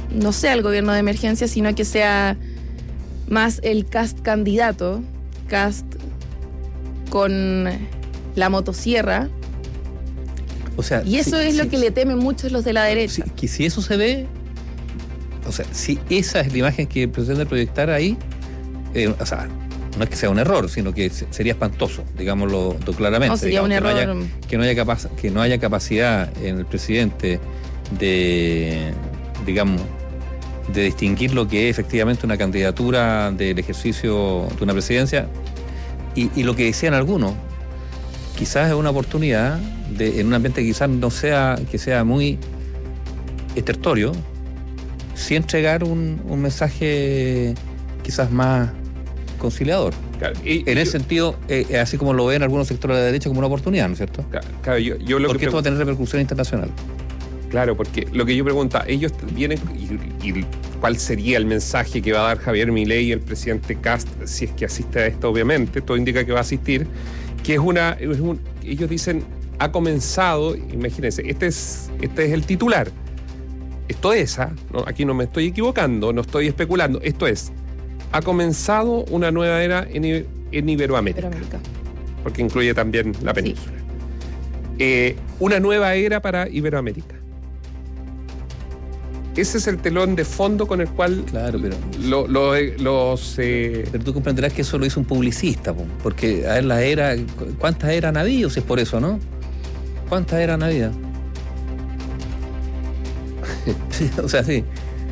no sea el gobierno de emergencia, sino que sea más el Kast candidato, Kast con la motosierra. O sea, y eso es lo que le temen muchos los de la derecha. Que si eso se ve, o sea, si esa es la imagen que pretende proyectar ahí, o sea, no es que sea un error, sino que sería espantoso, digámoslo claramente. No, sería un error. Que no haya capacidad en el presidente de, digamos, de distinguir lo que es efectivamente una candidatura del ejercicio de una presidencia. Y lo que decían algunos, quizás es una oportunidad en un ambiente que quizás no sea, que sea muy estertorio, sí entregar un mensaje quizás más conciliador. Claro, en ese sentido, así como lo ven algunos sectores de la derecha como una oportunidad, ¿no es cierto? Claro, yo lo porque esto va a tener repercusión internacional. Claro, porque lo que yo pregunto, ellos vienen y ¿cuál sería el mensaje que va a dar Javier Milei y el presidente Kast si es que asiste a esto? Obviamente, todo indica que va a asistir, que ellos dicen, ha comenzado, imagínense, este es el titular. Esto es, ¿no? Aquí no me estoy equivocando, no estoy especulando, esto es, ha comenzado una nueva era en Iberoamérica. Porque incluye también la península. Sí. Una nueva era para Iberoamérica. Ese es el telón de fondo con el cual claro, pero pero tú comprenderás que eso lo hizo un publicista, porque a ver, la era, ¿cuántas eran habido? Si es por eso, ¿no? ¿Cuántas eran habidas? O sea, sí.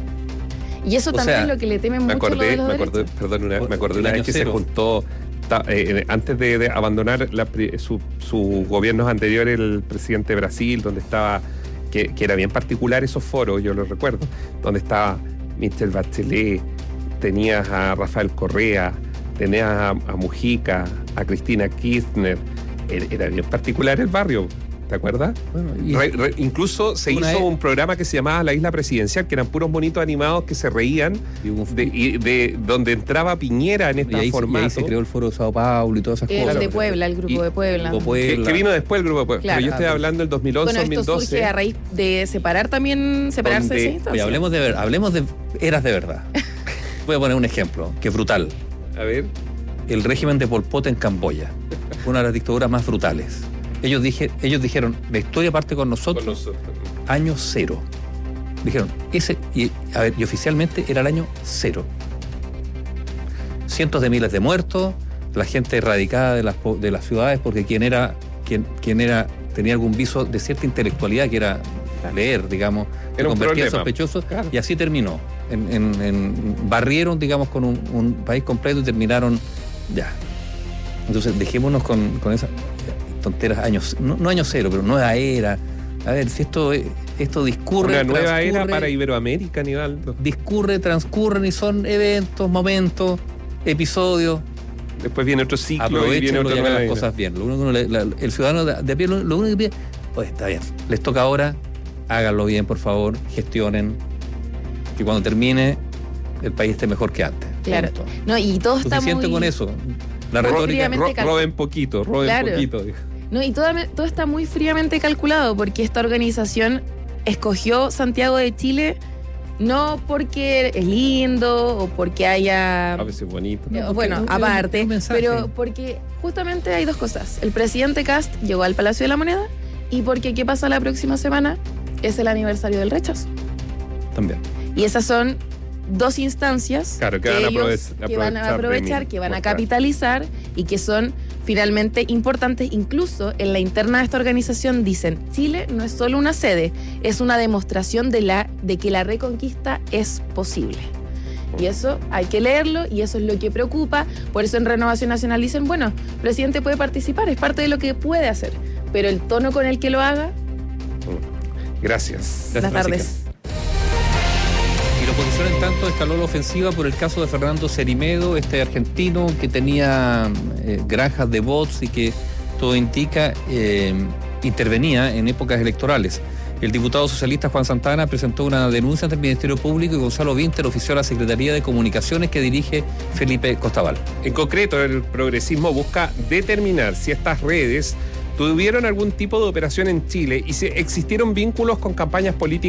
Y eso también es lo que le temen mucho los de los derechos. Me acordé una vez que se juntó, antes de abandonar sus gobiernos anteriores, el presidente de Brasil, donde estaba, que era bien particular esos foros, yo los recuerdo, donde estaba Michelle Bachelet, tenías a Rafael Correa, tenías a Mujica, a Cristina Kirchner, era bien particular el barrio. ¿Te acuerdas? Bueno, incluso se hizo un programa que se llamaba La Isla Presidencial, que eran puros monitos animados que se reían de donde entraba Piñera en esta formato. Y ahí se creó el Foro de Sao Paulo y todas esas cosas. El de Puebla, el Grupo de Puebla. Que vino después el Grupo de Puebla. Claro. Pero yo estoy hablando del 2011, 2012. Bueno, esto surge a raíz de separarse de esa instancia. Hablemos de eras de verdad. Voy a poner un ejemplo, que es brutal. A ver. El régimen de Pol Pot en Camboya. Una de las dictaduras más brutales. Ellos dijeron, la historia parte con nosotros. Año cero. Dijeron, y oficialmente era el año cero. Cientos de miles de muertos, la gente erradicada de las ciudades, porque quien tenía algún viso de cierta intelectualidad, que era leer, digamos, se convertía en sospechoso, claro. Y así terminó. Barrieron, digamos, con un país completo y terminaron ya. Entonces, dejémonos con esas tonteras, no año cero, pero nueva era. A ver, si esto discurre. Una nueva era para Iberoamérica, Aníbaldo. Transcurren y son eventos, momentos, episodios. Después viene otro ciclo y viene otra nueva era. Las cosas bien. Lo único el ciudadano de a pie, lo único que pide, pues está bien. Les toca ahora, háganlo bien, por favor, gestionen. Que cuando termine, el país esté mejor que antes. Claro. No, y todo está muy... con eso. La retórica. Roben poquito. Dijo. No, y todo está muy fríamente calculado, porque esta organización escogió Santiago de Chile no porque es lindo o porque haya... A veces bonito. Bueno, aparte, pero porque justamente hay dos cosas. El presidente Kast llegó al Palacio de la Moneda y porque ¿qué pasa la próxima semana? Es el aniversario del rechazo. También. Y esas son dos instancias que van a aprovechar, que van a capitalizar y que son finalmente importantes. Incluso en la interna de esta organización dicen, Chile no es solo una sede, es una demostración de que la reconquista es posible. Y eso hay que leerlo y eso es lo que preocupa. Por eso en Renovación Nacional dicen, bueno, el presidente puede participar, es parte de lo que puede hacer, pero el tono con el que lo haga... Gracias. Buenas tardes. Y la oposición, en tanto, escaló la ofensiva por el caso de Fernando Cerimedo, este argentino que tenía granjas de bots y que todo indica intervenía en épocas electorales. El diputado socialista Juan Santana presentó una denuncia ante el Ministerio Público y Gonzalo Winter ofició a la Secretaría de Comunicaciones que dirige Felipe Costaval. En concreto, el progresismo busca determinar si estas redes tuvieron algún tipo de operación en Chile y si existieron vínculos con campañas políticas